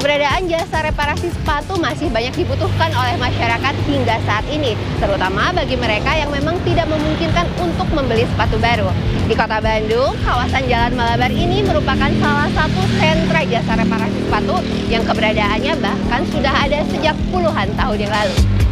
Keberadaan jasa reparasi sepatu masih banyak dibutuhkan oleh masyarakat hingga saat ini, terutama bagi mereka yang memang tidak memungkinkan untuk membeli sepatu baru. Di Kota Bandung, kawasan Jalan Malabar ini merupakan salah satu sentra jasa reparasi sepatu yang keberadaannya bahkan sudah ada sejak puluhan tahun yang lalu.